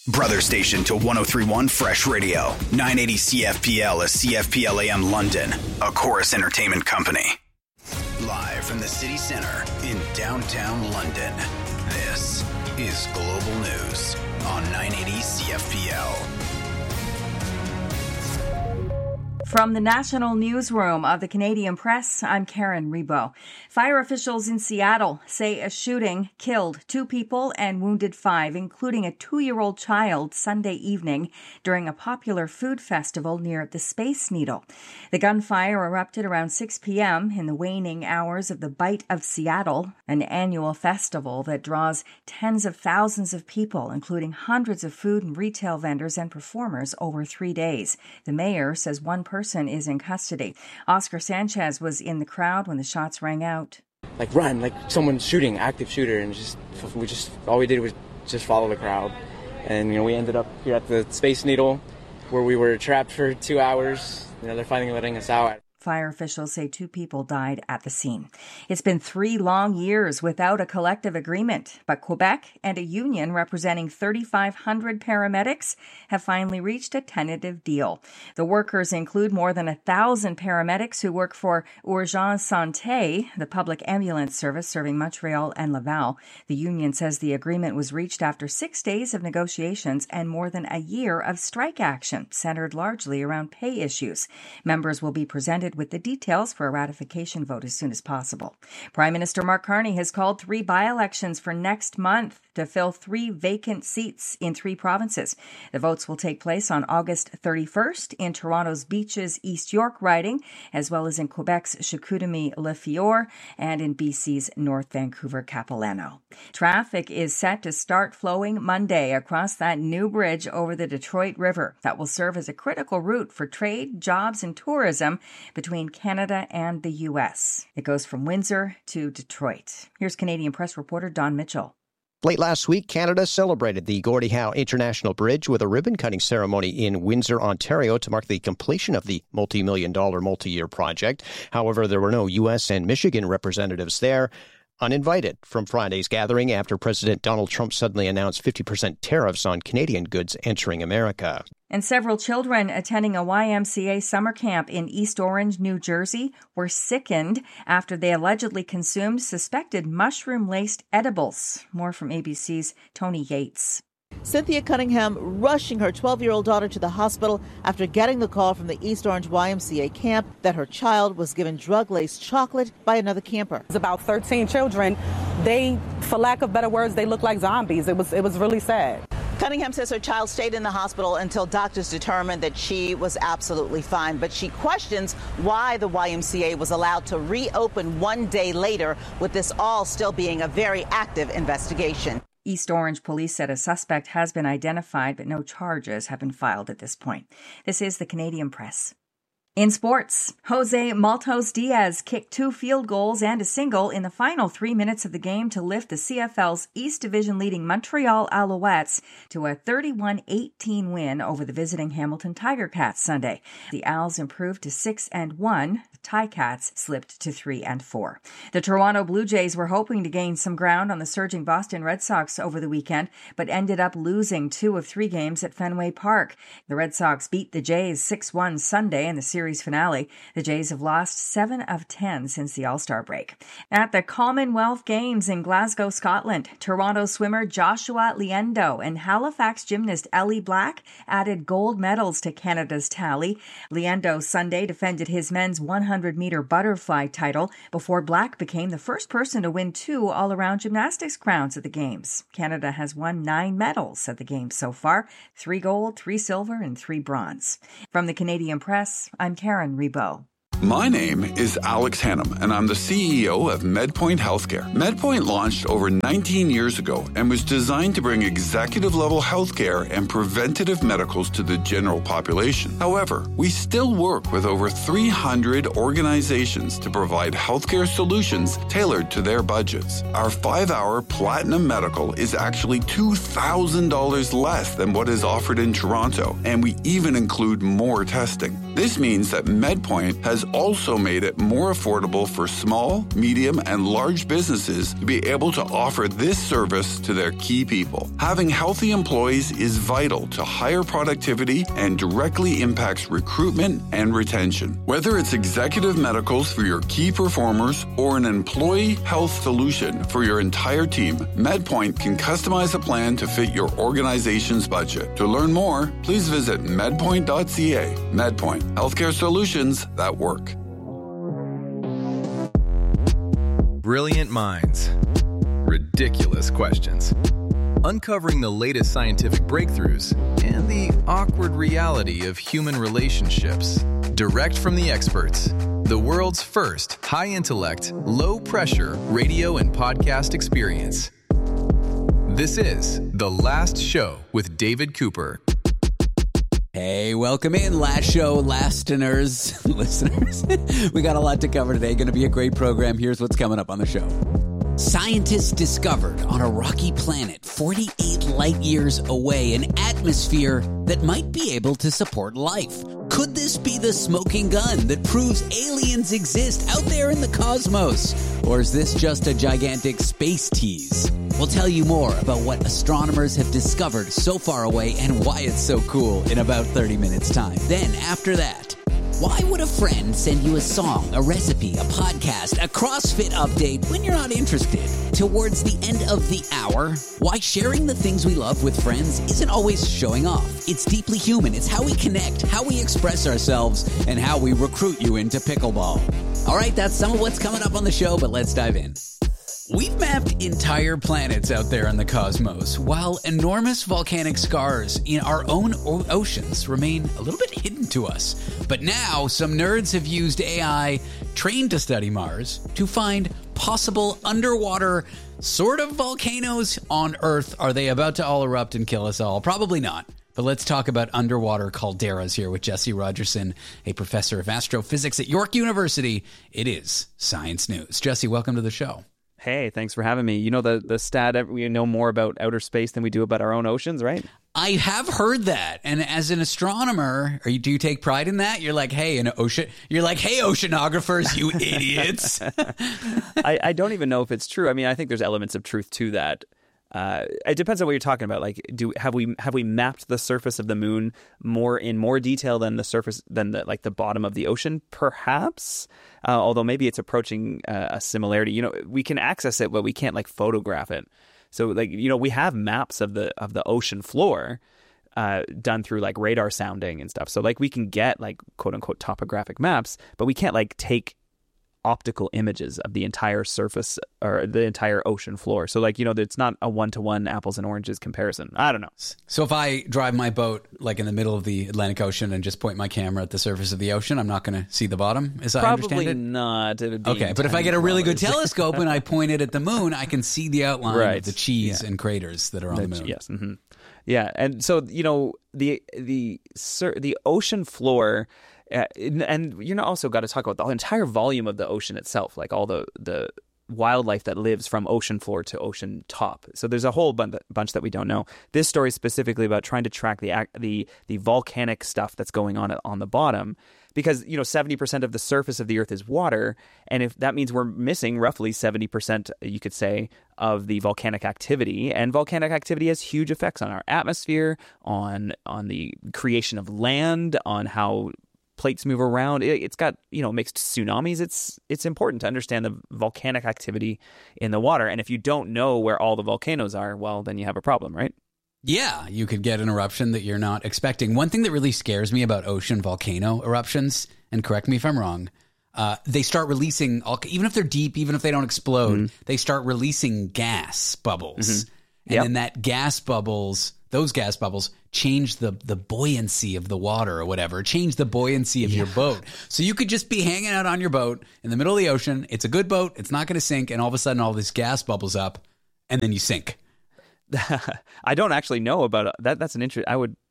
Brother station to 103.1 Fresh Radio, 980 CFPL, a CFPL AM London, a Chorus Entertainment Company. Live from the city center in downtown London, this is Global News on 980 CFPL. From the National Newsroom of the Canadian Press, I'm Karen Rebo. Fire officials in Seattle say a shooting killed 2 people and wounded 5, including a 2-year-old child, Sunday evening during a popular food festival near the Space Needle. The gunfire erupted around 6 p.m. in the waning hours of the Bite of Seattle, an annual festival that draws tens of thousands of people, including hundreds of food and retail vendors and performers over 3 days. The mayor says one person is in custody. Oscar Sanchez was in the crowd when the shots rang out. Run, someone's shooting, active shooter, and all we did was just follow the crowd. And, we ended up here at the Space Needle where we were trapped for 2 hours. They're finally letting us out. Fire officials say 2 people died at the scene. It's been 3 long years without a collective agreement, but Quebec and a union representing 3,500 paramedics have finally reached a tentative deal. The workers include more than 1,000 paramedics who work for Urgence Santé, the public ambulance service serving Montreal and Laval. The union says the agreement was reached after 6 days of negotiations and more than a year of strike action, centered largely around pay issues. Members will be presented with the details for a ratification vote as soon as possible. Prime Minister Mark Carney has called 3 by-elections for next month to fill 3 vacant seats in 3 provinces. The votes will take place on August 31st in Toronto's Beaches East York riding, as well as in Quebec's Chicoutimi-Le and in BC's North Vancouver-Capilano. Traffic is set to start flowing Monday across that new bridge over the Detroit River that will serve as a critical route for trade, jobs, and tourism between Canada and the U.S. It goes from Windsor to Detroit. Here's Canadian Press reporter Don Mitchell. Late last week, Canada celebrated the Gordie Howe International Bridge with a ribbon-cutting ceremony in Windsor, Ontario, to mark the completion of the multi-million-dollar multi-year project. However, there were no U.S. and Michigan representatives there, uninvited from Friday's gathering after President Donald Trump suddenly announced 50% tariffs on Canadian goods entering America. And several children attending a YMCA summer camp in East Orange, New Jersey, were sickened after they allegedly consumed suspected mushroom-laced edibles. More from ABC's Tony Yates. Cynthia Cunningham rushing her 12-year-old daughter to the hospital after getting the call from the East Orange YMCA camp that her child was given drug-laced chocolate by another camper. It's about 13 children. They, for lack of better words, they look like zombies. It was really sad. Cunningham says her child stayed in the hospital until doctors determined that she was absolutely fine. But she questions why the YMCA was allowed to reopen 1 day later, with this all still being a very active investigation. East Orange police said a suspect has been identified, but no charges have been filed at this point. This is the Canadian Press. In sports, Jose Maltos Diaz kicked 2 field goals and a single in the final 3 minutes of the game to lift the CFL's East Division leading Montreal Alouettes to a 31-18 win over the visiting Hamilton Tiger Cats Sunday. The Owls improved to 6-1. The Ticats slipped to 3-4. The Toronto Blue Jays were hoping to gain some ground on the surging Boston Red Sox over the weekend, but ended up losing 2 of 3 games at Fenway Park. The Red Sox beat the Jays 6-1 Sunday in the series finale. The Jays have lost 7 of 10 since the All-Star break. At the Commonwealth Games in Glasgow, Scotland, Toronto swimmer Joshua Liendo and Halifax gymnast Ellie Black added gold medals to Canada's tally. Liendo Sunday defended his men's 100-meter butterfly title before Black became the first person to win 2 all-around gymnastics crowns at the Games. Canada has won 9 medals at the Games so far, 3 gold, 3 silver, and 3 bronze. From the Canadian Press, I'm Karen Rebo. My name is Alex Hannum, and I'm the CEO of MedPoint Healthcare. MedPoint launched over 19 years ago and was designed to bring executive-level healthcare and preventative medicals to the general population. However, we still work with over 300 organizations to provide healthcare solutions tailored to their budgets. Our 5-hour Platinum Medical is actually $2,000 less than what is offered in Toronto, and we even include more testing. This means that MedPoint has also made it more affordable for small, medium, and large businesses to be able to offer this service to their key people. Having healthy employees is vital to higher productivity and directly impacts recruitment and retention. Whether it's executive medicals for your key performers or an employee health solution for your entire team, MedPoint can customize a plan to fit your organization's budget. To learn more, please visit medpoint.ca. MedPoint, healthcare solutions that work. Brilliant minds. Ridiculous questions. Uncovering the latest scientific breakthroughs and the awkward reality of human relationships. Direct from the experts. The world's first high-intellect, low-pressure radio and podcast experience. This is The Last Show with David Cooper. Hey, welcome in, Last Show, listeners. We got a lot to cover today. Going to be a great program. Here's what's coming up on the show. Scientists discovered on a rocky planet 48 light years away an atmosphere that might be able to support life. Could this be the smoking gun that proves aliens exist out there in the cosmos? Or is this just a gigantic space tease? We'll tell you more about what astronomers have discovered so far away and why it's so cool in about 30 minutes' time. Then, after that, why would a friend send you a song, a recipe, a podcast, a CrossFit update when you're not interested? Towards the end of the hour, why sharing the things we love with friends isn't always showing off. It's deeply human. It's how we connect, how we express ourselves, and how we recruit you into pickleball. All right, that's some of what's coming up on the show, but let's dive in. We've mapped entire planets out there in the cosmos, while enormous volcanic scars in our own oceans remain a little bit hidden to us. But now, some nerds have used AI trained to study Mars to find possible underwater sort of volcanoes on Earth. Are they about to all erupt and kill us all? Probably not. But let's talk about underwater calderas here with Jesse Rogerson, a professor of astrophysics at York University. It is Science News. Jesse, welcome to the show. Hey, thanks for having me. You know the stat, we know more about outer space than we do about our own oceans, right? I have heard that. And as an astronomer, do you take pride in that? You're like, hey, oceanographers, you idiots. I don't even know if it's true. I mean, I think there's elements of truth to that. It depends on what you're talking about. Like, have we mapped the surface of the moon in more detail than the bottom of the ocean? Perhaps, although maybe it's approaching a similarity. You know, we can access it, but we can't photograph it. So we have maps of the ocean floor done through radar sounding and stuff. So we can get quote unquote topographic maps, but we can't take optical images of the entire surface or the entire ocean floor. So it's not a one-to-one apples and oranges comparison. I don't know. So if I drive my boat in the middle of the Atlantic Ocean and just point my camera at the surface of the ocean, I'm not going to see the bottom, as I understand it? Probably not. It would be okay, but if I get a really good telescope and I point it at the moon, I can see the outline of the cheese and craters that are on the moon. Yes. Mm-hmm. Yeah, and so the ocean floor. And you're also got to talk about the entire volume of the ocean itself, all the wildlife that lives from ocean floor to ocean top. So there's a whole bunch that we don't know. This story is specifically about trying to track the volcanic stuff that's going on the bottom, because 70% of the surface of the Earth is water, and if that means we're missing roughly 70%, you could say, of the volcanic activity. And volcanic activity has huge effects on our atmosphere, on the creation of land, on how plates move around. It's got, mixed tsunamis. It's important to understand the volcanic activity in the water. And if you don't know where all the volcanoes are, well, then you have a problem, right? Yeah, you could get an eruption that you're not expecting. One thing that really scares me about ocean volcano eruptions, and correct me if I'm wrong, they start releasing, even if they're deep, even if they don't explode, they start releasing gas bubbles. And then those gas bubbles change the buoyancy of the water or whatever, change the buoyancy of your boat. So you could just be hanging out on your boat in the middle of the ocean. It's a good boat. It's not going to sink. And all of a sudden, all this gas bubbles up and then you sink. I don't actually know about that. That's an interesting.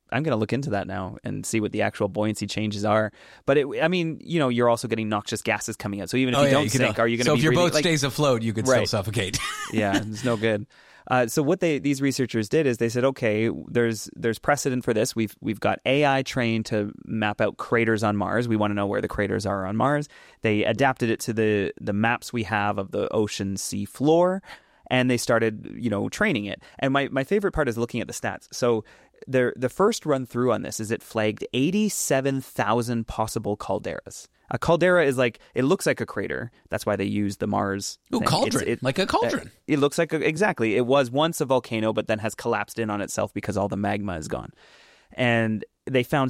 I'm going to look into that now and see what the actual buoyancy changes are. But you're also getting noxious gases coming out. So even if you don't sink, are you going to be breathing? So if your boat stays afloat, you could still suffocate. Yeah, it's no good. So what these researchers did is they said, okay, there's precedent for this. We've got AI trained to map out craters on Mars. We want to know where the craters are on Mars. They adapted it to the maps we have of the ocean sea floor, and they started training it. And my favorite part is looking at the stats. So the first run through on this is it flagged 87,000 possible calderas. A caldera is it looks like a crater. That's why they use the Mars thing. Cauldron, like a cauldron. It looks like exactly. It was once a volcano, but then has collapsed in on itself because all the magma is gone. And they found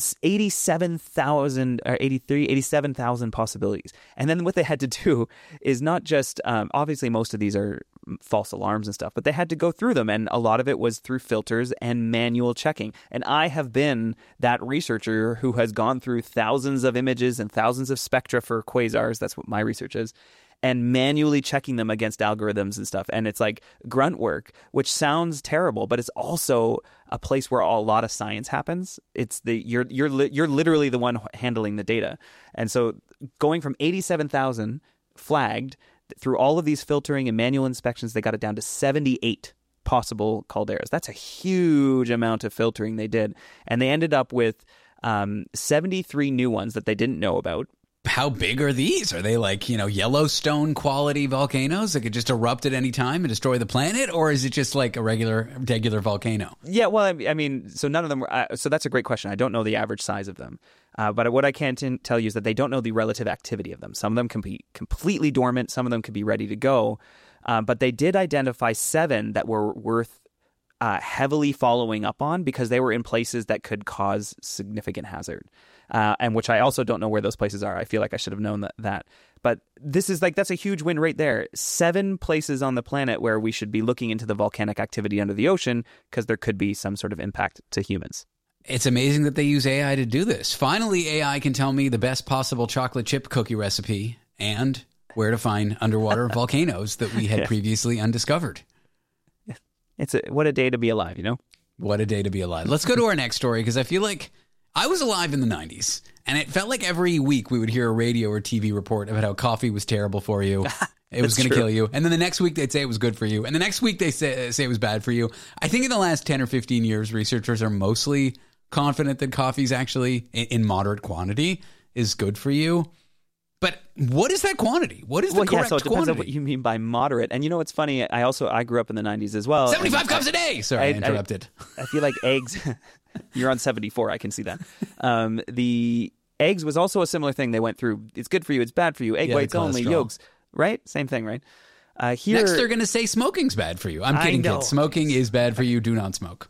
87,000 possibilities. And then what they had to do is not just, obviously most of these are false alarms and stuff, but they had to go through them. And a lot of it was through filters and manual checking. And I have been that researcher who has gone through thousands of images and thousands of spectra for quasars. That's what my research is. And manually checking them against algorithms and stuff. And it's like grunt work, which sounds terrible, but it's also a place where a lot of science happens. It's you're literally the one handling the data. And so going from 87,000 flagged through all of these filtering and manual inspections, they got it down to 78 possible calderas. That's a huge amount of filtering they did. And they ended up with 73 new ones that they didn't know about. How big are these? Are they like, Yellowstone quality volcanoes that could just erupt at any time and destroy the planet? Or is it just like a regular volcano? Yeah, well, so none of them were, so that's a great question. I don't know the average size of them. But what I can tell you is that they don't know the relative activity of them. Some of them can be completely dormant. Some of them could be ready to go. But they did identify 7 that were worth heavily following up on because they were in places that could cause significant hazard. And which I also don't know where those places are. I feel like I should have known that. But this is that's a huge win right there. 7 places on the planet where we should be looking into the volcanic activity under the ocean because there could be some sort of impact to humans. It's amazing that they use AI to do this. Finally, AI can tell me the best possible chocolate chip cookie recipe and where to find underwater volcanoes that we had previously undiscovered. What a day to be alive, What a day to be alive. Let's go to our next story because I feel like I was alive in the 90s, and it felt like every week we would hear a radio or TV report about how coffee was terrible for you. It was going to kill you. And then the next week they'd say it was good for you. And the next week they say it was bad for you. I think in the last 10 or 15 years, researchers are mostly confident that coffee's actually, in moderate quantity, is good for you. But what is that quantity? What is the correct so it depends quantity? on what you mean by moderate. And it's funny, I grew up in the 90s as well. 75 cups a day! Sorry, I interrupted. I feel like eggs... You're on 74. I can see that. The eggs was also a similar thing. They went through, it's good for you, it's bad for you, egg whites only, yolks, right? Same thing, right? Here, next, they're going to say smoking's bad for you. I'm kidding, kids. Smoking is bad for you. Do not smoke.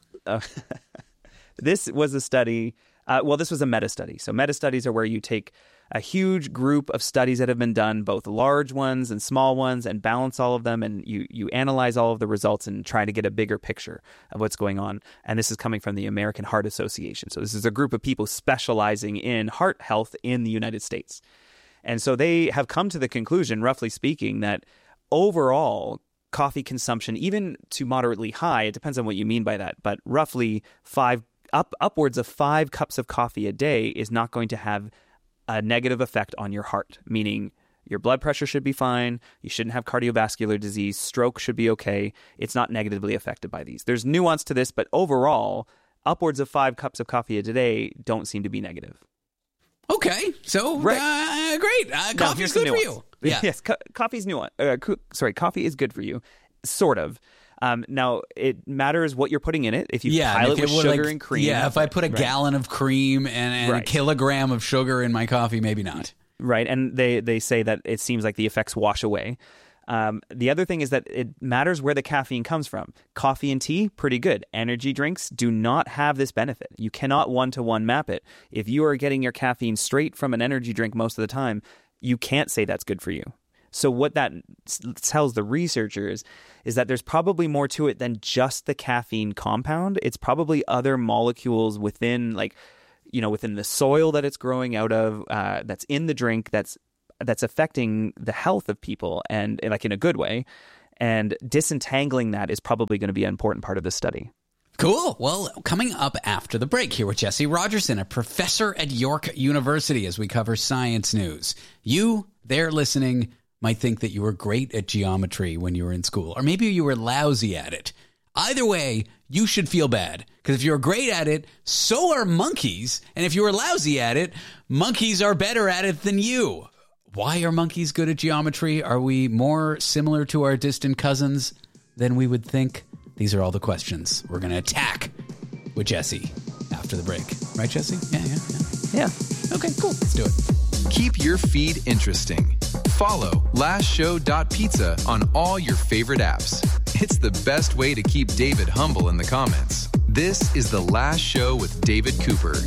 This was a study. This was a meta-study. So meta-studies are where you take a huge group of studies that have been done, both large ones and small ones, and balance all of them, and you analyze all of the results and try to get a bigger picture of what's going on. And this is coming from the American Heart Association. So this is a group of people specializing in heart health in the United States. And so they have come to the conclusion, roughly speaking, that overall coffee consumption, even to moderately high, it depends on what you mean by that, but roughly upwards of 5 cups of coffee a day is not going to have a negative effect on your heart, meaning your blood pressure should be fine, you shouldn't have cardiovascular disease, stroke should be okay, it's not negatively affected by these. There's nuance to this, but overall, upwards of 5 cups of coffee a day don't seem to be negative. Okay, so great. Coffee's good for you. Yeah. Yes, coffee's nuance. Coffee is good for you, sort of. Now, it matters what you're putting in it. If you pile it with sugar and cream. Yeah, if I put a gallon of cream and a kilogram of sugar in my coffee, maybe not. Right, and they say that it seems like the effects wash away. The other thing is that it matters where the caffeine comes from. Coffee and tea, pretty good. Energy drinks do not have this benefit. You cannot one-to-one map it. If you are getting your caffeine straight from an energy drink most of the time, you can't say that's good for you. So what that tells the researchers is that there's probably more to it than just the caffeine compound. It's probably other molecules within, within the soil that it's growing out of, that's in the drink, that's affecting the health of people, and in a good way. And disentangling that is probably going to be an important part of this study. Cool. Well, coming up after the break here with Jesse Rogerson, a professor at York University, as we cover science news. You there listening might think that you were great at geometry when you were in school, or maybe you were lousy at it. Either way, you should feel bad, because if you're great at it, so are monkeys. And if you were lousy at it, monkeys are better at it than you. Why are monkeys good at geometry? Are we more similar to our distant cousins than we would think? These are all the questions we're going to attack with Jesse after the break. Right, Jesse? Yeah. Okay, cool. Let's do it. Keep your feed interesting. Follow lastshow.pizza on all your favorite apps. It's the best way to keep David humble in the comments. This is The Last Show with David Cooper.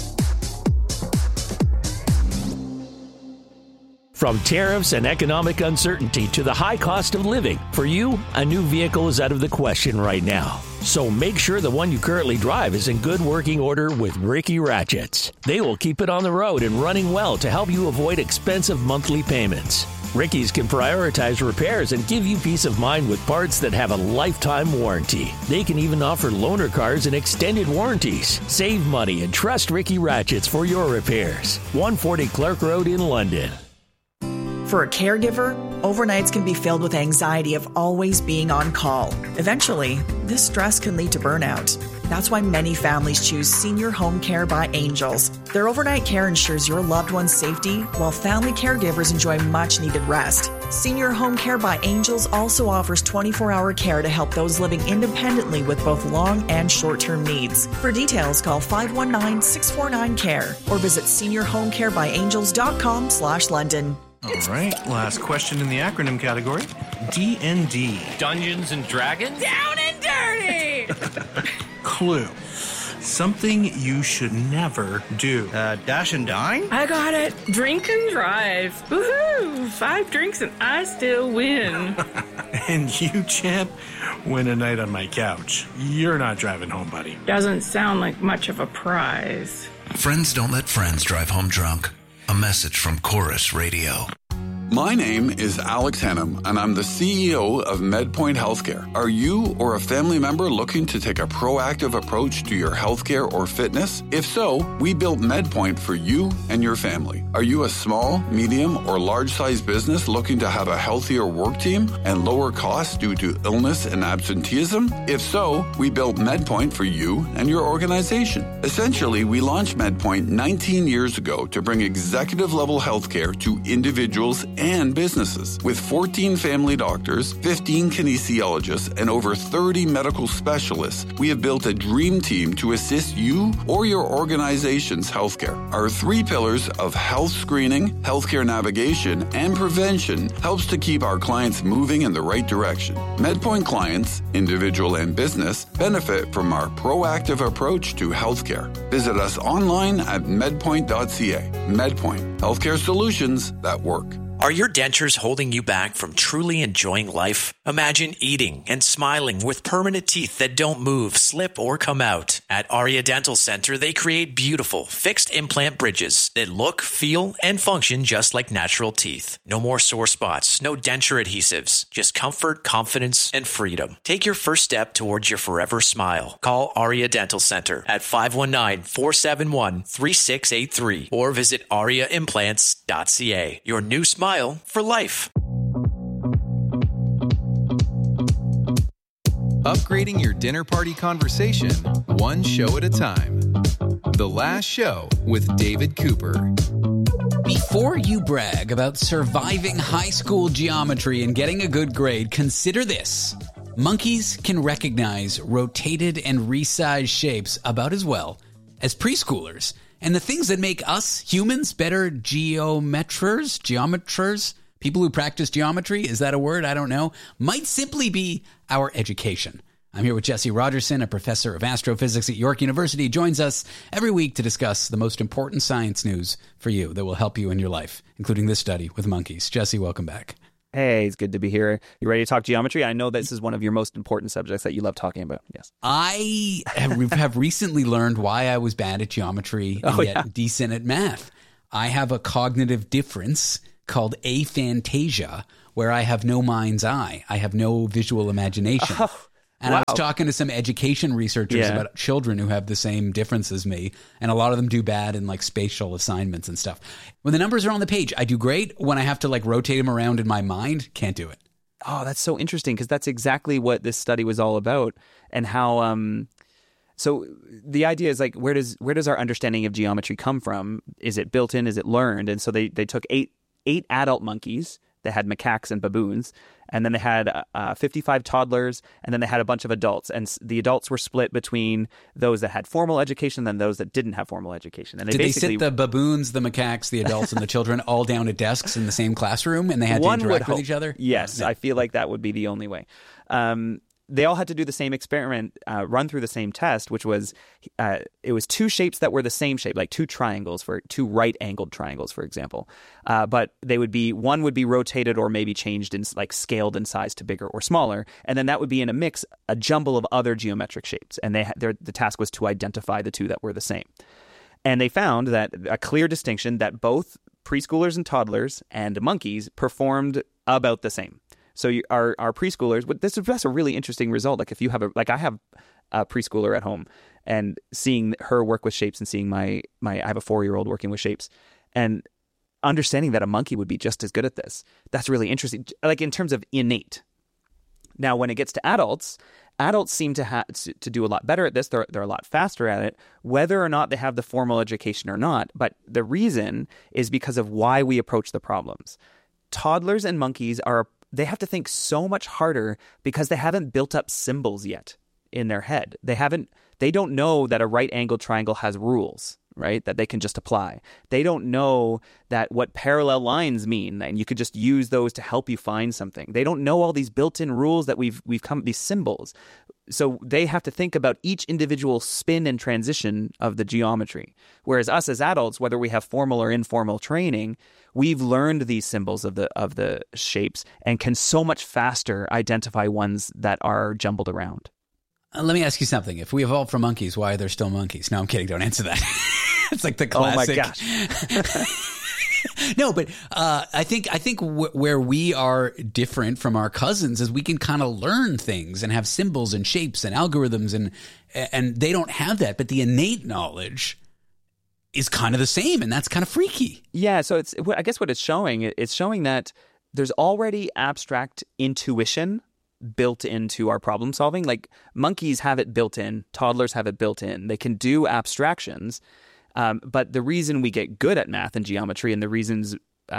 From tariffs and economic uncertainty to the high cost of living, for you, a new vehicle is out of the question right now. So make sure the one you currently drive is in good working order with Ricky Ratchets. They will keep it on the road and running well to help you avoid expensive monthly payments. Ricky's can prioritize repairs and give you peace of mind with parts that have a lifetime warranty. They can even offer loaner cars and extended warranties. Save money and trust Ricky Ratchets for your repairs. 140 Clark Road in London. For a caregiver, overnights can be filled with anxiety of always being on call. Eventually, this stress can lead to burnout. That's why many families choose Senior Home Care by Angels. Their overnight care ensures your loved one's safety, while family caregivers enjoy much-needed rest. Senior Home Care by Angels also offers 24-hour care to help those living independently with both long and short-term needs. For details, call 519-649-CARE or visit seniorhomecarebyangels.com/London. All right, last question in the acronym category. D&D. Dungeons and Dragons? Down and dirty! Clue. Something you should never do. Dash and dine? I got it. Drink and drive. Woohoo! 5 drinks and I still win. And you, champ, win a night on my couch. You're not driving home, buddy. Doesn't sound like much of a prize. Friends don't let friends drive home drunk. A message from Chorus Radio. My name is Alex Hannum, and I'm the CEO of MedPoint Healthcare. Are you or a family member looking to take a proactive approach to your healthcare or fitness? If so, we built MedPoint for you and your family. Are you a small, medium, or large-sized business looking to have a healthier work team and lower costs due to illness and absenteeism? If so, we built MedPoint for you and your organization. Essentially, we launched MedPoint 19 years ago to bring executive-level healthcare to individuals and businesses. With 14 family doctors, 15 kinesiologists, and over 30 medical specialists, we have built a dream team to assist you or your organization's healthcare. Our 3 pillars of health screening, healthcare navigation, and prevention helps to keep our clients moving in the right direction. MedPoint clients, individual and business, benefit from our proactive approach to healthcare. Visit us online at medpoint.ca. MedPoint, healthcare solutions that work. Are your dentures holding you back from truly enjoying life? Imagine eating and smiling with permanent teeth that don't move, slip, or come out. At Aria Dental Center, they create beautiful, fixed implant bridges that look, feel, and function just like natural teeth. No more sore spots, no denture adhesives, just comfort, confidence, and freedom. Take your first step towards your forever smile. Call Aria Dental Center at 519-471-3683 or visit ariaimplants.ca. Your new smile for life. Upgrading your dinner party conversation, one show at a time. The Last Show with David Cooper. Before you brag about surviving high school geometry and getting a good grade, consider this. Monkeys can recognize rotated and resized shapes about as well as preschoolers. And the things that make us humans better geometers, people who practice geometry, is that a word? I don't know. Might simply be our education. I'm here with Jesse Rogerson, a professor of astrophysics at York University. He joins us every week to discuss the most important science news for you that will help you in your life, including this study with monkeys. Jesse, welcome back. Hey, it's good to be here. You ready to talk geometry? I know this is one of your most important subjects that you love talking about. Yes. I have recently learned why I was bad at geometry and yet decent at math. I have a cognitive difference called aphantasia, where I have no mind's eye. I have no visual imagination. And I was talking to some education researchers about children who have the same difference as me, and a lot of them do bad in like spatial assignments and stuff. When the numbers are on the page, I do great. When I have to like rotate them around in my mind, can't do it. Oh, that's so interesting, because that's exactly what this study was all about, and how so the idea is like, where does our understanding of geometry come from? Is it built in? Is it learned? And so they took eight adult monkeys. They had macaques and baboons, and then they had 55 toddlers, and then they had a bunch of adults. And the adults were split between those that had formal education and those that didn't have formal education. And did they sit the baboons, the macaques, the adults, and the children all down at desks in the same classroom, and they had to interact with each other? Yes, I feel like that would be the only way. They all had to do the same experiment, run through the same test, which was it was two shapes that were the same shape, like two right-angled triangles, for example. But one would be rotated or maybe changed in like scaled in size to bigger or smaller, and then that would be in a jumble of other geometric shapes. And the task was to identify the two that were the same. And they found that a clear distinction that both preschoolers and toddlers and monkeys performed about the same. So our preschoolers, that's a really interesting result. Like if you have I have a preschooler at home, and seeing her work with shapes, and seeing I have a 4-year-old working with shapes, and understanding that a monkey would be just as good at this. That's really interesting. Like in terms of innate. Now, when it gets to adults seem to do a lot better at this. They're a lot faster at it, whether or not they have the formal education or not. But the reason is because of why we approach the problems. Toddlers and monkeys they have to think so much harder because they haven't built up symbols yet in their head. They don't know that a right-angled triangle has rules, right? That they can just apply. They don't know that what parallel lines mean, and you could just use those to help you find something. They don't know all these built-in rules that we've come, these symbols. So they have to think about each individual spin and transition of the geometry. Whereas us as adults, whether we have formal or informal training, we've learned these symbols of the shapes and can so much faster identify ones that are jumbled around. Let me ask you something. If we evolved from monkeys, why are there still monkeys? No, I'm kidding. Don't answer that. It's like the classic. Oh my gosh. No, but I think where we are different from our cousins is we can kind of learn things and have symbols and shapes and algorithms, and they don't have that. But the innate knowledge is kind of the same, and that's kind of freaky. Yeah, so I guess what it's showing that there's already abstract intuition built into our problem solving. Like monkeys have it built in, toddlers have it built in. They can do abstractions. But the reason we get good at math and geometry, and the reasons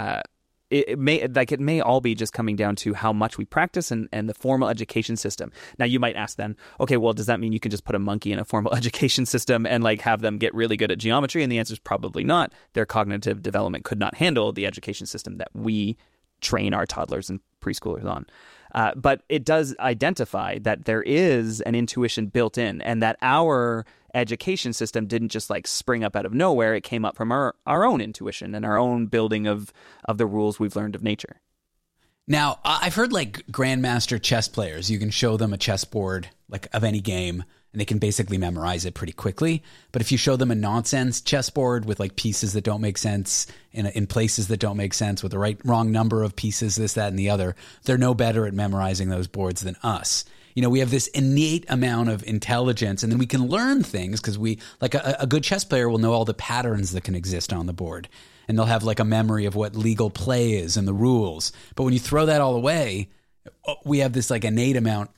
it may all be just coming down to how much we practice and the formal education system. Now you might ask then, okay, well, does that mean you can just put a monkey in a formal education system and like have them get really good at geometry? And the answer is probably not. Their cognitive development could not handle the education system that we train our toddlers and preschoolers on. But it does identify that there is an intuition built in, and that our education system didn't just like spring up out of nowhere. It came up from our own intuition and our own building of the rules we've learned of nature. Now, I've heard like grandmaster chess players, you can show them a chessboard like of any game, and they can basically memorize it pretty quickly. But if you show them a nonsense chessboard with like pieces that don't make sense in places that don't make sense, with the wrong number of pieces, this, that, and the other, they're no better at memorizing those boards than us. You know, we have this innate amount of intelligence, and then we can learn things because a good chess player will know all the patterns that can exist on the board, and they'll have like a memory of what legal play is and the rules. But when you throw that all away, we have this like innate amount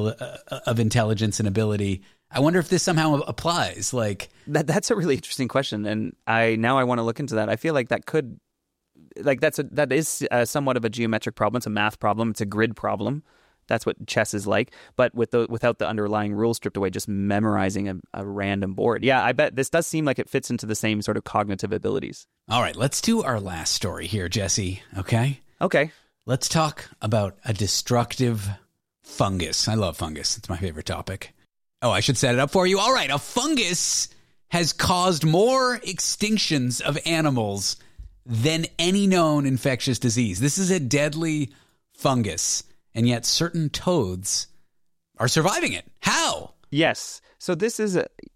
of intelligence and ability. I wonder if this somehow applies. Like that's a really interesting question, and I want to look into that. I feel like that could, like that is somewhat of a geometric problem. It's a math problem. It's a grid problem. That's what chess is like, but without the underlying rules stripped away, just memorizing a random board. Yeah, I bet this does seem like it fits into the same sort of cognitive abilities. All right, let's do our last story here, Jesse, okay? Okay. Let's talk about a destructive fungus. I love fungus. It's my favorite topic. Oh, I should set it up for you. All right, a fungus has caused more extinctions of animals than any known infectious disease. This is a deadly fungus. And yet certain toads are surviving it. How? Yes. So this is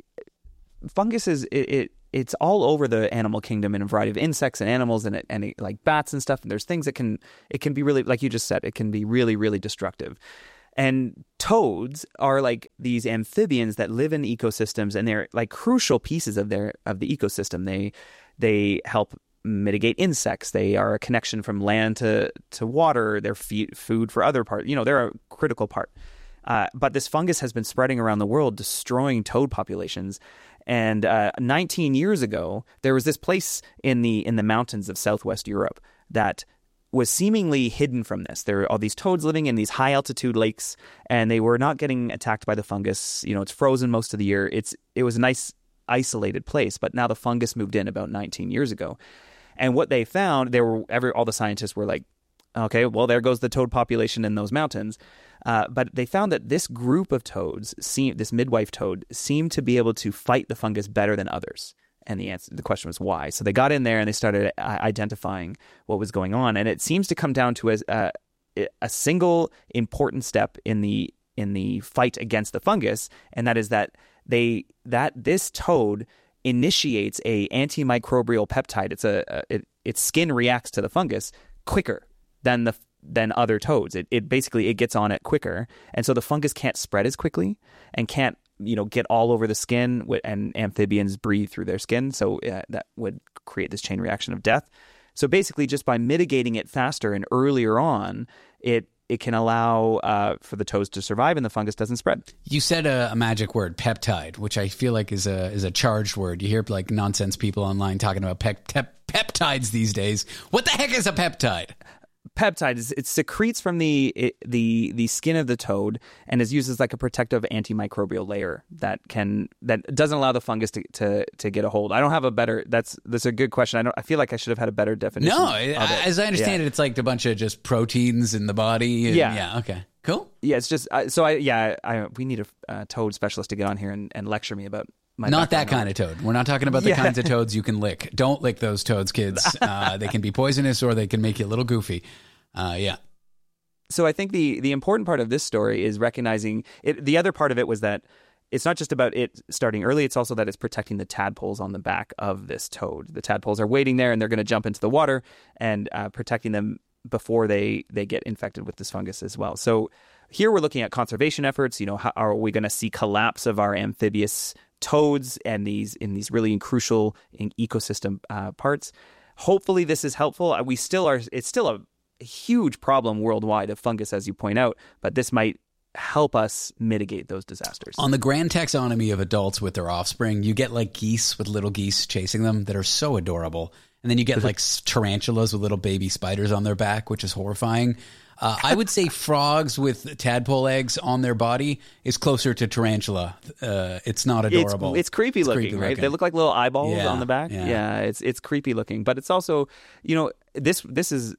fungus is it's all over the animal kingdom in a variety of insects and animals and like bats and stuff. And there's things that it can be really, like you just said, it can be really, really destructive. And toads are like these amphibians that live in ecosystems, and they're like crucial pieces of the ecosystem. They help mitigate insects. They are a connection from land to water. They're food for other parts. They're a critical part. But this fungus has been spreading around the world, destroying toad populations. And 19 years ago, there was this place in the mountains of Southwest Europe that was seemingly hidden from this. There are all these toads living in these high altitude lakes, and they were not getting attacked by the fungus. It's frozen most of the year. It was a nice isolated place, but now the fungus moved in about 19 years ago. And what they found, all the scientists were like, okay, well, there goes the toad population in those mountains. But they found that this group of toads, this midwife toad, seemed to be able to fight the fungus better than others. And the question was why. So they got in there and they started identifying what was going on. And it seems to come down to a single important step in the fight against the fungus, and that is that this toad initiates a antimicrobial peptide. Its skin reacts to the fungus quicker than other toads. It basically gets on it quicker, and so the fungus can't spread as quickly and can't get all over the skin, and amphibians breathe through their skin, so that would create this chain reaction of death. So basically, just by mitigating it faster and earlier on, it can allow for the toads to survive and the fungus doesn't spread. You said a magic word, peptide, which I feel like is a charged word. You hear like nonsense people online talking about peptides these days. What the heck is a peptide? Peptide it secretes from the skin of the toad and is used as like a protective antimicrobial layer that doesn't allow the fungus to get a hold. I don't have a better. That's a good question. I feel like I should have had a better definition. No, as I understand it, it's like a bunch of just proteins in the body. Yeah. Okay. Cool. Yeah. It's just we need a toad specialist to get on here and lecture me about. Not that kind of toad. We're not talking about the kinds of toads you can lick. Don't lick those toads, kids. They can be poisonous or they can make you a little goofy. So I think the important part of this story is recognizing it. The other part of it was that it's not just about it starting early. It's also that it's protecting the tadpoles on the back of this toad. The tadpoles are waiting there and they're going to jump into the water, and protecting them before they get infected with this fungus as well. So here we're looking at conservation efforts. How are we going to see collapse of our amphibious toads and these really crucial ecosystem parts? Hopefully this is helpful. It's still a huge problem worldwide of fungus, as you point out, but this might help us mitigate those disasters. On the grand taxonomy of adults with their offspring, you get like geese with little geese chasing them that are so adorable. And then you get like tarantulas with little baby spiders on their back, which is horrifying. I would say frogs with tadpole eggs on their body is closer to tarantula. It's not adorable. It's creepy looking, right? They look like little eyeballs on the back. Yeah, it's creepy looking, but it's also, this is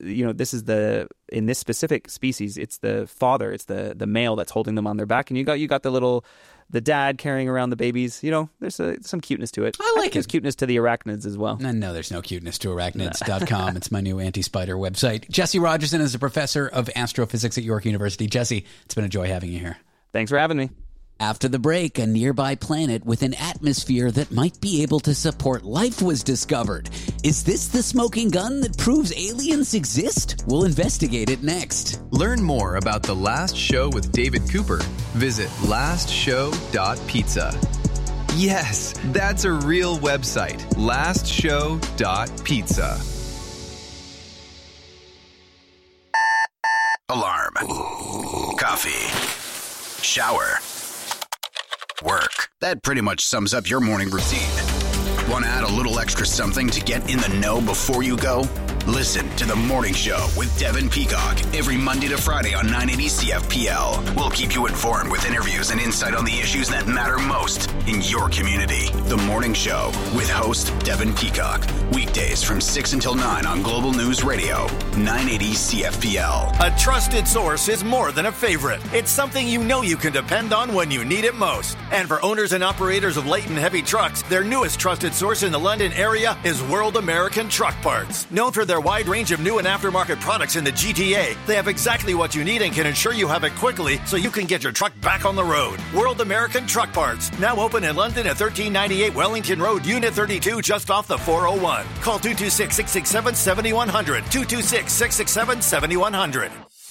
in this specific species, it's the father, it's the male that's holding them on their back, and you got the dad carrying around the babies. There's some cuteness to it. I like there's cuteness to the arachnids as well. No, there's no cuteness to arachnids.com. It's my new anti-spider website. Jesse Rogerson is a professor of astrophysics at York University. Jesse, it's been a joy having you here. Thanks for having me. After the break, a nearby planet with an atmosphere that might be able to support life was discovered. Is this the smoking gun that proves aliens exist? We'll investigate it next. Learn more about The Last Show with David Cooper. Visit lastshow.pizza. Yes, that's a real website. lastshow.pizza. Alarm. Coffee. Shower. Work. That pretty much sums up your morning routine. Want to add a little extra something to get in the know before you go? Listen to The Morning Show with Devin Peacock every Monday to Friday on 980 CFPL. We'll keep you informed with interviews and insight on the issues that matter most in your community. The Morning Show with host Devin Peacock. Weekdays from 6 until 9 on Global News Radio, 980 CFPL. A trusted source is more than a favorite. It's something you know you can depend on when you need it most. And for owners and operators of light and heavy trucks, their newest trusted source in the London area is World American Truck Parts. Known for their wide range of new and aftermarket products in the GTA, they have exactly what you need and can ensure you have it quickly so you can get your truck back on the road. World American Truck Parts, now open in London at 1398 Wellington Road, Unit 32, just off the 401. Call 226-667-7100, 226-667-7100.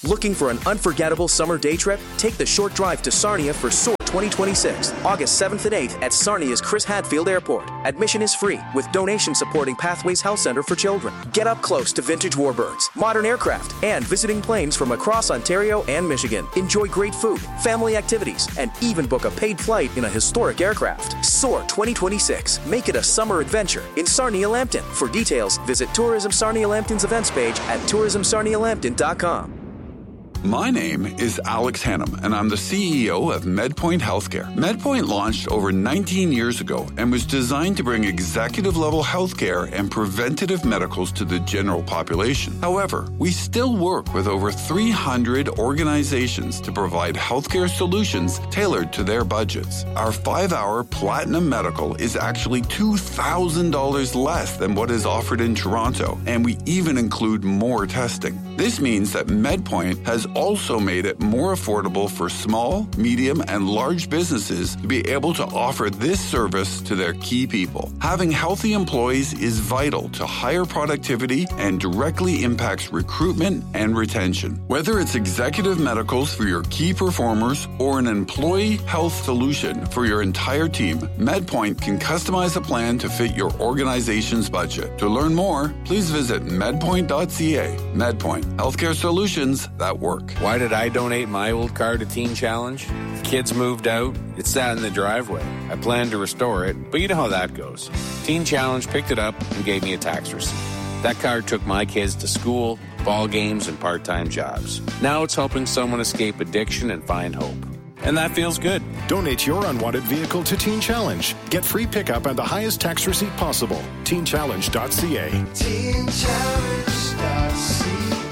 Looking for an unforgettable summer day trip? Take the short drive to Sarnia for SOAR 2026, August 7th and 8th at Sarnia's Chris Hadfield Airport. Admission is free, with donations supporting Pathways Health Center for Children. Get up close to vintage warbirds, modern aircraft, and visiting planes from across Ontario and Michigan. Enjoy great food, family activities, and even book a paid flight in a historic aircraft. SOAR 2026. Make it a summer adventure in Sarnia-Lambton. For details, visit Tourism Sarnia-Lambton's events page at tourismsarnialambton.com. My name is Alex Hannum, and I'm the CEO of MedPoint Healthcare. MedPoint launched over 19 years ago and was designed to bring executive-level healthcare and preventative medicals to the general population. However, we still work with over 300 organizations to provide healthcare solutions tailored to their budgets. Our 5-hour Platinum Medical is actually $2,000 less than what is offered in Toronto, and we even include more testing. This means that MedPoint has also made it more affordable for small, medium, and large businesses to be able to offer this service to their key people. Having healthy employees is vital to higher productivity and directly impacts recruitment and retention. Whether it's executive medicals for your key performers or an employee health solution for your entire team, MedPoint can customize a plan to fit your organization's budget. To learn more, please visit medpoint.ca. MedPoint, healthcare solutions that work. Why did I donate my old car to Teen Challenge? The kids moved out. It sat in the driveway. I planned to restore it, but you know how that goes. Teen Challenge picked it up and gave me a tax receipt. That car took my kids to school, ball games, and part-time jobs. Now it's helping someone escape addiction and find hope. And that feels good. Donate your unwanted vehicle to Teen Challenge. Get free pickup and the highest tax receipt possible. TeenChallenge.ca. TeenChallenge.ca.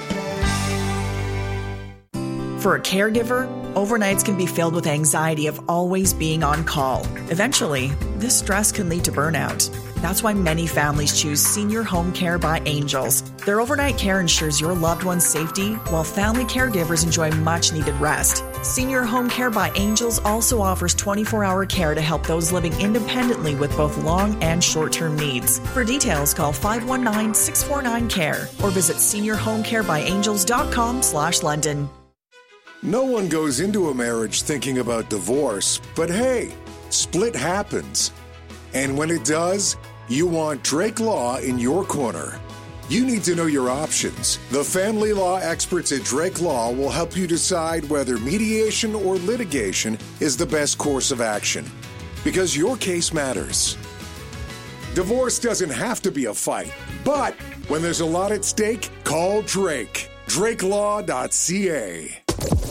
For a caregiver, overnights can be filled with anxiety of always being on call. Eventually, this stress can lead to burnout. That's why many families choose Senior Home Care by Angels. Their overnight care ensures your loved one's safety, while family caregivers enjoy much-needed rest. Senior Home Care by Angels also offers 24-hour care to help those living independently with both long and short-term needs. For details, call 519-649-CARE or visit seniorhomecarebyangels.com/London. No one goes into a marriage thinking about divorce, but hey, split happens. And when it does, you want Drake Law in your corner. You need to know your options. The family law experts at Drake Law will help you decide whether mediation or litigation is the best course of action, because your case matters. Divorce doesn't have to be a fight, but when there's a lot at stake, call Drake. DrakeLaw.ca.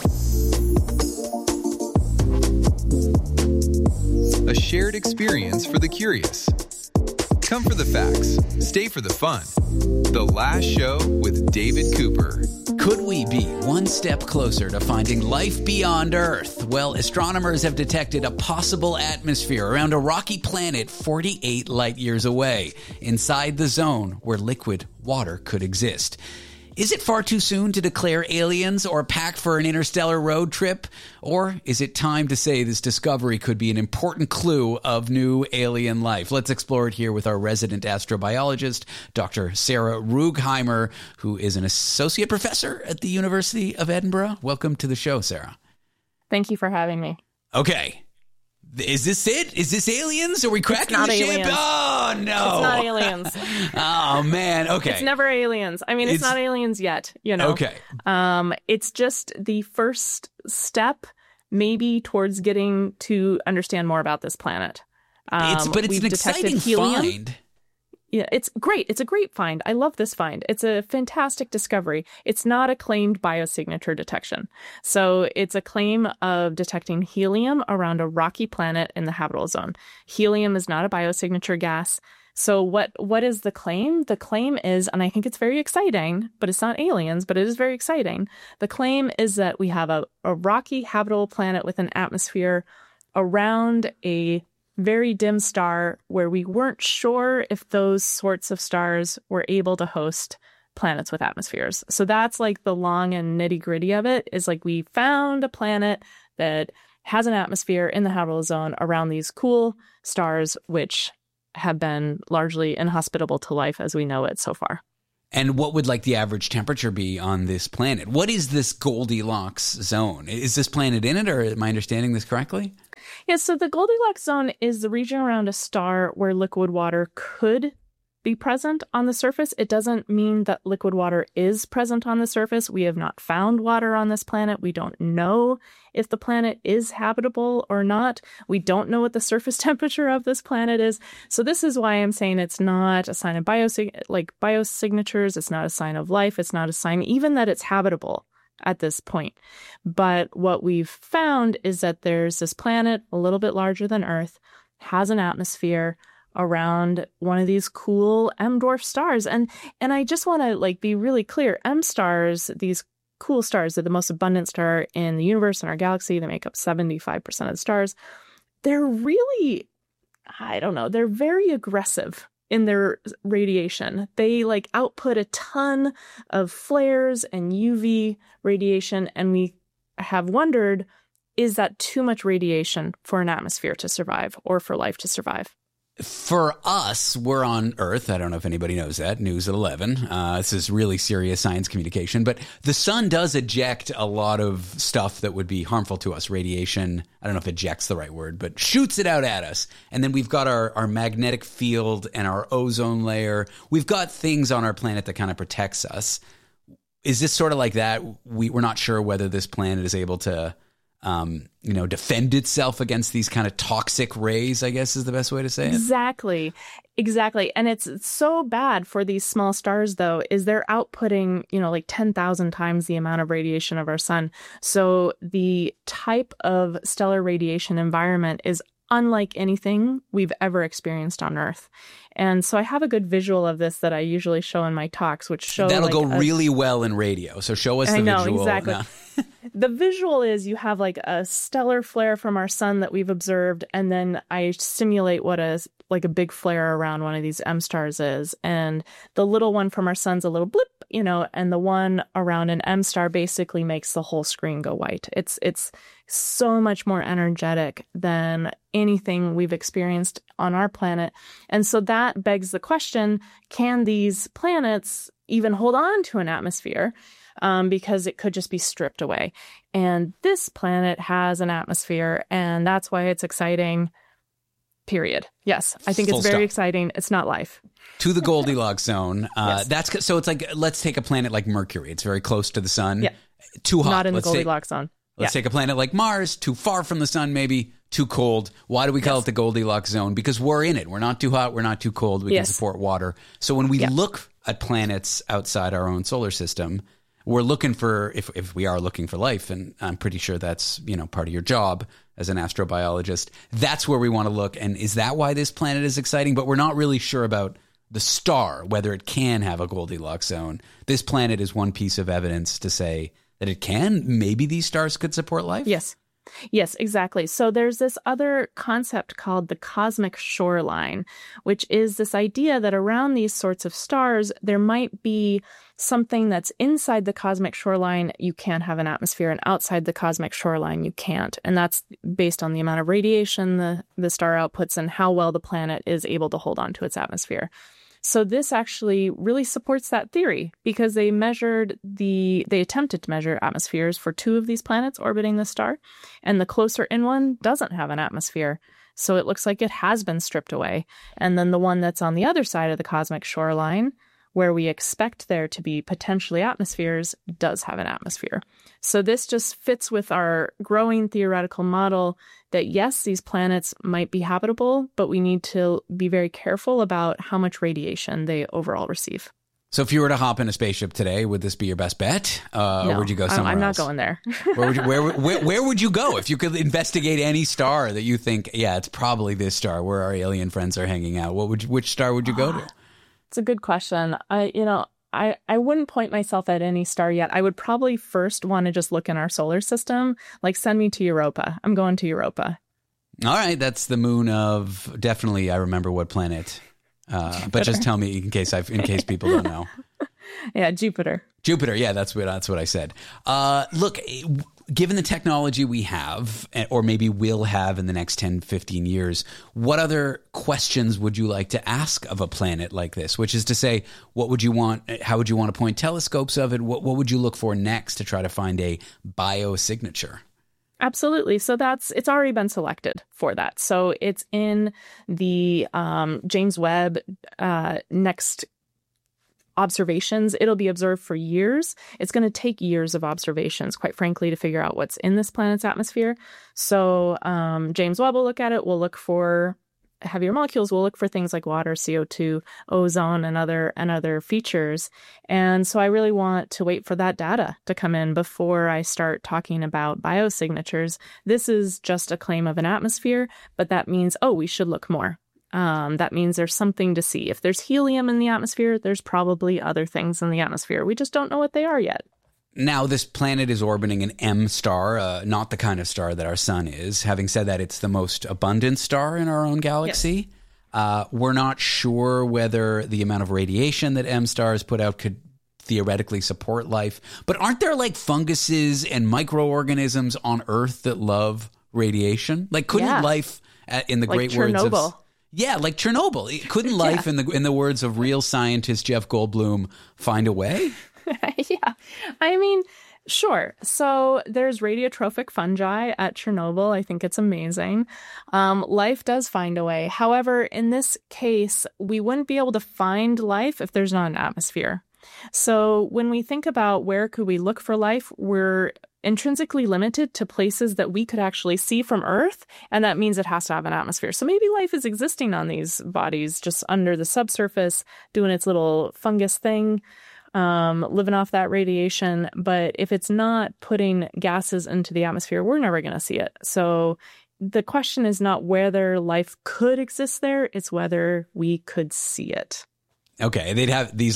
A shared experience for the curious. Come for the facts, stay for the fun. The Last Show with David Cooper. Could we be one step closer to finding life beyond Earth? Well, astronomers have detected a possible atmosphere around a rocky planet 48 light years away, inside the zone where liquid water could exist. Is it far too soon to declare aliens or pack for an interstellar road trip? Or is it time to say this discovery could be an important clue of new alien life? Let's explore it here with our resident astrobiologist, Dr. Sarah Ruegheimer, who is an associate professor at the University of Edinburgh. Welcome to the show, Sarah. Thank you for having me. Okay. Is this it? Is this aliens? Are we cracking the ship? Oh, no. It's not aliens. Oh, man. Okay. It's never aliens. I mean, it's not aliens yet, you know. Okay. It's just the first step maybe towards getting to understand more about this planet. But it's an exciting find. Yeah, it's great. It's a great find. I love this find. It's a fantastic discovery. It's not a claimed biosignature detection. So it's a claim of detecting helium around a rocky planet in the habitable zone. Helium is not a biosignature gas. So what is the claim? The claim is, and I think it's very exciting, but it's not aliens, but it is very exciting. The claim is that we have a rocky habitable planet with an atmosphere around a very dim star where we weren't sure if those sorts of stars were able to host planets with atmospheres. So that's like the long and nitty gritty of it, is like we found a planet that has an atmosphere in the habitable zone around these cool stars, which have been largely inhospitable to life as we know it so far. And what would like the average temperature be on this planet? What is this Goldilocks zone? Is this planet in it, or am I understanding this correctly? Yeah, so the Goldilocks zone is the region around a star where liquid water could be present on the surface. It doesn't mean that liquid water is present on the surface. We have not found water on this planet. We don't know if the planet is habitable or not. We don't know what the surface temperature of this planet is. So this is why I'm saying it's not a sign of biosignatures. It's not a sign of life. It's not a sign even that it's habitable at this point. But what we've found is that there's this planet a little bit larger than Earth, has an atmosphere around one of these cool M-dwarf stars. And I just want to be really clear. M stars, these cool stars, are the most abundant star in the universe, in our galaxy. They make up 75% of the stars. They're really, they're very aggressive in their radiation. They output a ton of flares and UV radiation. And we have wondered, is that too much radiation for an atmosphere to survive or for life to survive? For us, we're on Earth. I don't know if anybody knows that. News at 11. This is really serious science communication. But the sun does eject a lot of stuff that would be harmful to us. Radiation, I don't know if eject's the right word, but shoots it out at us. And then we've got our magnetic field and our ozone layer. We've got things on our planet that kind of protects us. Is this sort of like that? We're not sure whether this planet is able to defend itself against these kind of toxic rays, I guess is the best way to say it. Exactly. And it's so bad for these small stars, though, is they're outputting, 10,000 times the amount of radiation of our sun. So the type of stellar radiation environment is unlike anything we've ever experienced on Earth. And so I have a good visual of this that I usually show in my talks, which show that'll go really well in radio. So show us the visual. I know, exactly. The visual is you have a stellar flare from our sun that we've observed, and then I simulate what a big flare around one of these M stars is. And the little one from our sun's a little blip, and the one around an M star basically makes the whole screen go white. It's so much more energetic than anything we've experienced on our planet. And so that begs the question, can these planets even hold on to an atmosphere? Because it could just be stripped away. And this planet has an atmosphere, and that's why it's exciting, period. Yes, I think it's very exciting. It's not life. To the Goldilocks zone. Yes. So it's let's take a planet like Mercury. It's very close to the sun. Yeah. Too hot. Not in the Goldilocks zone. Let's take a planet like Mars, too far from the sun, maybe too cold. Why do we call it the Goldilocks zone? Because we're in it. We're not too hot. We're not too cold. We can support water. So when we look at planets outside our own solar system, we're looking for, if we are looking for life, and I'm pretty sure that's, part of your job as an astrobiologist, that's where we want to look. And is that why this planet is exciting? But we're not really sure about the star, whether it can have a Goldilocks zone. This planet is one piece of evidence to say that it can. Maybe these stars could support life? Yes, exactly. So there's this other concept called the cosmic shoreline, which is this idea that around these sorts of stars, there might be something that's inside the cosmic shoreline. You can have an atmosphere, and outside the cosmic shoreline, you can't. And that's based on the amount of radiation the star outputs and how well the planet is able to hold on to its atmosphere. So this actually really supports that theory, because they attempted to measure atmospheres for 2 of these planets orbiting the star, and the closer in one doesn't have an atmosphere. So it looks like it has been stripped away. And then the one that's on the other side of the cosmic shoreline, where we expect there to be potentially atmospheres, does have an atmosphere. So this just fits with our growing theoretical model that yes, these planets might be habitable, but we need to be very careful about how much radiation they overall receive. So if you were to hop in a spaceship today, would this be your best bet? No, or would you go somewhere I'm not else? going there. Where would you go if you could investigate any star that you think, it's probably this star where our alien friends are hanging out? Which star would you go to? It's a good question. I wouldn't point myself at any star yet. I would probably first want to just look in our solar system. Send me to Europa. I'm going to Europa. All right. That's the moon of, definitely, I remember what planet. But just tell me in case people don't know. Yeah, Jupiter. Jupiter. Yeah, that's what I said. Look, given the technology we have, or maybe will have in the next 10, 15 years, what other questions would you like to ask of a planet like this? Which is to say, what would you want? How would you want to point telescopes of it? What would you look for next to try to find a biosignature? Absolutely. So it's already been selected for that. So it's in the James Webb next observations. It'll be observed for years. It's going to take years of observations, quite frankly, to figure out what's in this planet's atmosphere. So James Webb will look at it. We'll look for heavier molecules. We'll look for things like water, CO2, ozone, and other features. And so I really want to wait for that data to come in before I start talking about biosignatures. This is just a claim of an atmosphere, but that means, we should look more. That means there's something to see. If there's helium in the atmosphere, there's probably other things in the atmosphere. We just don't know what they are yet. Now, this planet is orbiting an M star, not the kind of star that our sun is. Having said that, it's the most abundant star in our own galaxy. Yes. We're not sure whether the amount of radiation that M stars put out could theoretically support life. But aren't there like funguses and microorganisms on Earth that love radiation? Like, couldn't life, in the like great Chernobyl. words of... Yeah, like Chernobyl. Couldn't life, in the words of real scientist Jeff Goldblum, find a way? Yeah. I mean, sure. So there's radiotrophic fungi at Chernobyl. I think it's amazing. Life does find a way. However, in this case, we wouldn't be able to find life if there's not an atmosphere. So when we think about where could we look for life, we're intrinsically limited to places that we could actually see from Earth, and that means it has to have an atmosphere. So maybe life is existing on these bodies just under the subsurface, doing its little fungus thing, living off that radiation. But if it's not putting gases into the atmosphere, we're never going to see it. So the question is not whether life could exist there, it's whether we could see it. Okay, they'd have these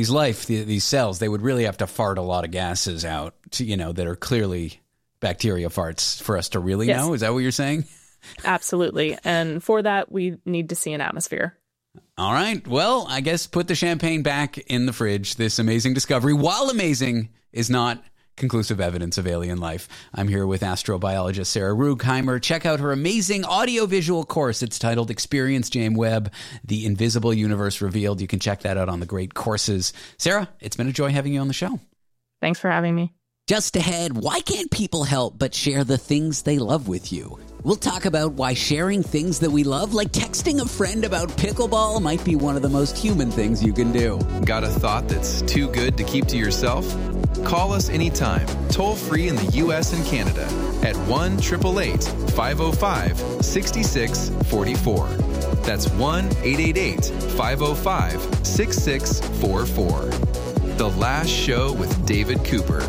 cells, they would really have to fart a lot of gases out, that are clearly bacteria farts for us to really know? Is that what you're saying? Absolutely. And for that, we need to see an atmosphere. All right. Well, I guess put the champagne back in the fridge. This amazing discovery, while amazing, is not conclusive evidence of alien life. I'm here with astrobiologist Sarah Ruegheimer. Check out her amazing audiovisual course. It's titled Experience James Webb, The Invisible Universe Revealed. You can check that out on the Great Courses. Sarah, it's been a joy having you on the show. Thanks for having me. Just ahead, why can't people help but share the things they love with you? We'll talk about why sharing things that we love, like texting a friend about pickleball, might be one of the most human things you can do. Got a thought that's too good to keep to yourself? Call us anytime, toll free in the U.S. and Canada at 1-888-505-6644. That's 1-888-505-6644. The Last Show with David Cooper.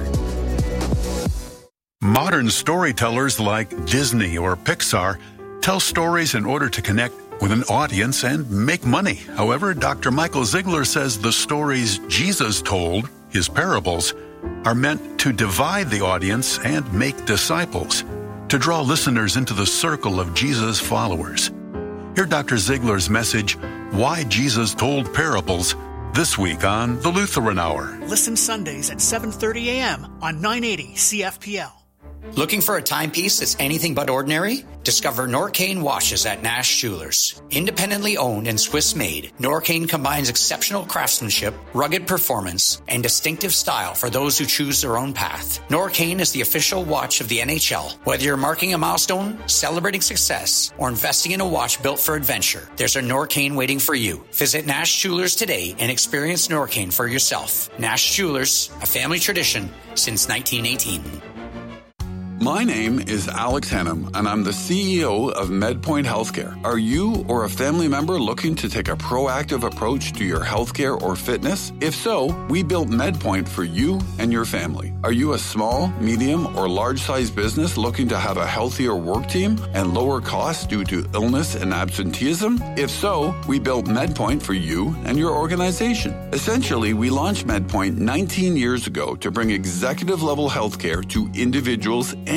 Modern storytellers like Disney or Pixar tell stories in order to connect with an audience and make money. However, Dr. Michael Ziegler says the stories Jesus told, his parables, are meant to divide the audience and make disciples, to draw listeners into the circle of Jesus' followers. Hear Dr. Ziegler's message, Why Jesus Told Parables, this week on The Lutheran Hour. Listen Sundays at 7:30 a.m. on 980 CFPL. Looking for a timepiece that's anything but ordinary? Discover Norcane watches at Nash Jewelers. Independently owned and Swiss-made, Norcane combines exceptional craftsmanship, rugged performance, and distinctive style for those who choose their own path. Norcane is the official watch of the NHL. Whether you're marking a milestone, celebrating success, or investing in a watch built for adventure, there's a Norcane waiting for you. Visit Nash Jewelers today and experience Norcane for yourself. Nash Jewelers, a family tradition since 1918. My name is Alex Hennam, and I'm the CEO of MedPoint Healthcare. Are you or a family member looking to take a proactive approach to your healthcare or fitness? If so, we built MedPoint for you and your family. Are you a small, medium, or large-sized business looking to have a healthier work team and lower costs due to illness and absenteeism? If so, we built MedPoint for you and your organization. Essentially, we launched MedPoint 19 years ago to bring executive-level healthcare to individuals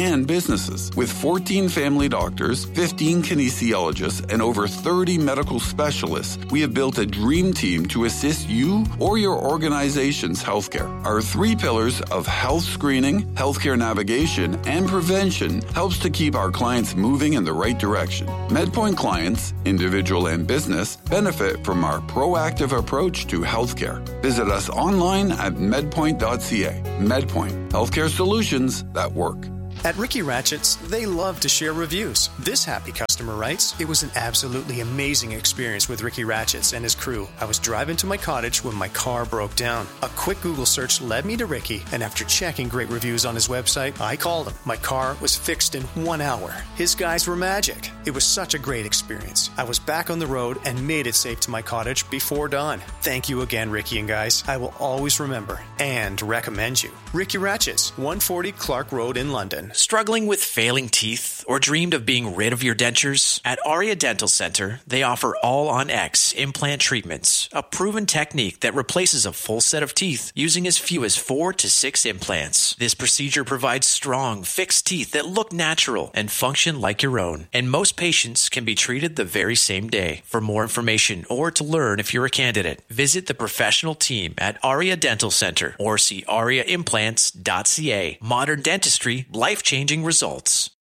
and businesses. With 14 family doctors, 15 kinesiologists, and over 30 medical specialists, we have built a dream team to assist you or your organization's healthcare. Our 3 pillars of health screening, healthcare navigation, and prevention helps to keep our clients moving in the right direction. MedPoint clients, individual and business, benefit from our proactive approach to healthcare. Visit us online at medpoint.ca. MedPoint, healthcare solutions that work. At Ricky Ratchett's, they love to share reviews. This happy customer writes, "It was an absolutely amazing experience with Ricky Ratchett's and his crew. I was driving to my cottage when my car broke down. A quick Google search led me to Ricky, and after checking great reviews on his website, I called him. My car was fixed in 1 hour. His guys were magic. It was such a great experience. I was back on the road and made it safe to my cottage before dawn. Thank you again, Ricky and guys. I will always remember and recommend you. Ricky Ratchett's, 140 Clark Road in London." Struggling with failing teeth or dreamed of being rid of your dentures? At Aria Dental Center, they offer All-on-X implant treatments, a proven technique that replaces a full set of teeth using as few as 4 to 6 implants. This procedure provides strong, fixed teeth that look natural and function like your own. And most patients can be treated the very same day. For more information or to learn if you're a candidate, visit the professional team at Aria Dental Center or see ariaimplants.ca. Modern dentistry, life-changing results.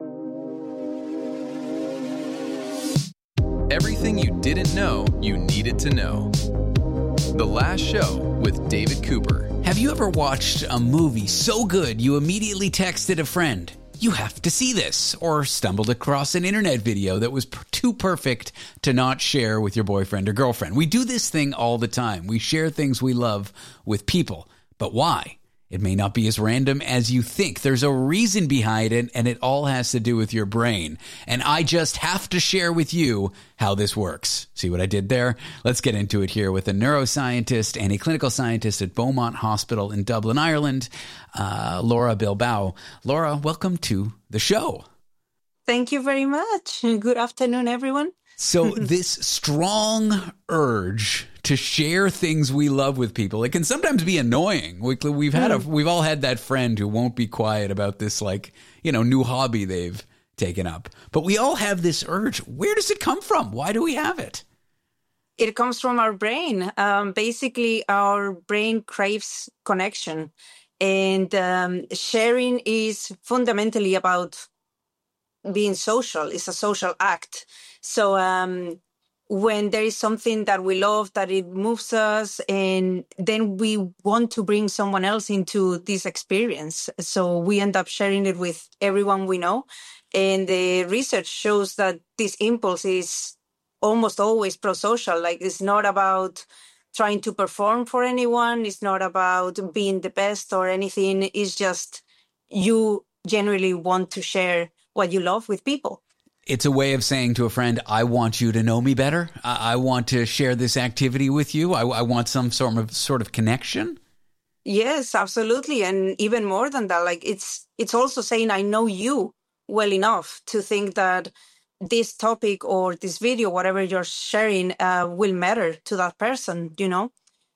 Everything you didn't know you needed to know. The Last Show with David Cooper. Have you ever watched a movie so good you immediately texted a friend, "You have to see this," or stumbled across an internet video that was too perfect to not share with your boyfriend or girlfriend? We do this thing all the time. We share things we love with people. But why? It may not be as random as you think. There's a reason behind it, and it all has to do with your brain. And I just have to share with you how this works. See what I did there? Let's get into it here with a neuroscientist and a clinical scientist at Beaumont Hospital in Dublin, Ireland, Laura Bilbao. Laura, welcome to the show. Thank you very much. Good afternoon, everyone. So this strong urge to share things we love with people, it can sometimes be annoying. We've all had that friend who won't be quiet about this, new hobby they've taken up. But we all have this urge. Where does it come from? Why do we have it? It comes from our brain. Basically, our brain craves connection, and sharing is fundamentally about being social. It's a social act. So when there is something that we love, that it moves us, and then we want to bring someone else into this experience. So we end up sharing it with everyone we know. And the research shows that this impulse is almost always pro-social. Like, it's not about trying to perform for anyone. It's not about being the best or anything. It's just you generally want to share what you love with people. It's a way of saying to a friend, I want you to know me better. I want to share this activity with you. I want some sort of connection. Yes, absolutely. And even more than that, like it's also saying, I know you well enough to think that this topic or this video, whatever you're sharing, will matter to that person, you know?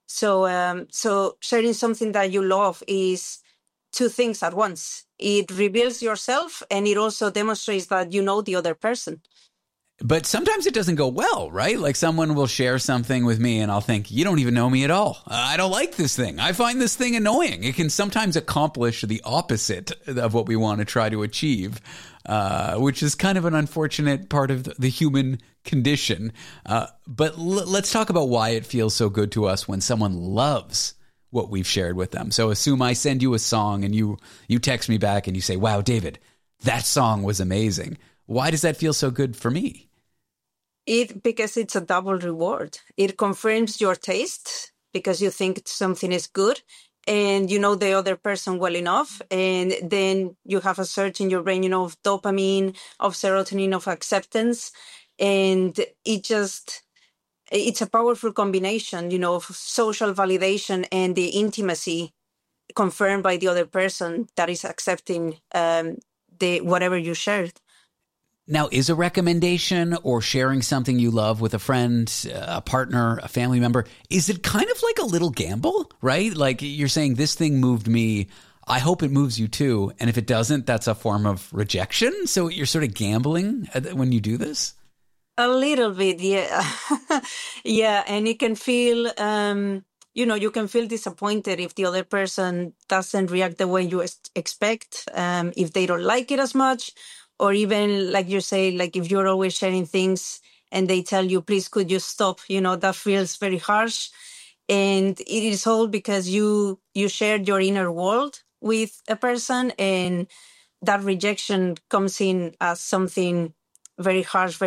So sharing something that you love is two things at once. It reveals yourself, and it also demonstrates that you know the other person. But sometimes it doesn't go well, right? Like, someone will share something with me and I'll think, you don't even know me at all. I don't like this thing. I find this thing annoying. It can sometimes accomplish the opposite of what we want to try to achieve, which is kind of an unfortunate part of the human condition. But let's talk about why it feels so good to us when someone loves what we've shared with them. So assume I send you a song and you text me back and you say, wow, David, that song was amazing. Why does that feel so good for me? Because it's a double reward. It confirms your taste because you think something is good and you know the other person well enough. And then you have a surge in your brain, of dopamine, of serotonin, of acceptance. And it's a powerful combination, of social validation and the intimacy confirmed by the other person that is accepting whatever you shared. Now, is a recommendation or sharing something you love with a friend, a partner, a family member, is it kind of like a little gamble, right? Like, you're saying, this thing moved me. I hope it moves you too. And if it doesn't, that's a form of rejection. So you're sort of gambling when you do this? A little bit, yeah. Yeah, and it can feel, you can feel disappointed if the other person doesn't react the way you expect, if they don't like it as much, or even, like you say, like if you're always sharing things and they tell you, please, could you stop? That feels very harsh. And it is all because you shared your inner world with a person, and that rejection comes in as something very harsh,